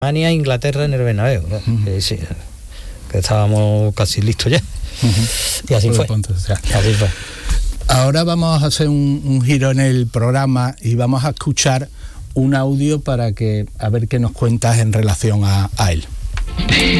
Alemania e Inglaterra en el Bernabéu, ¿no? Sí, que estábamos casi listos ya. Y así fue. Así fue. Ahora vamos a hacer un giro en el programa y vamos a escuchar un audio para que a ver qué nos cuentas en relación a él.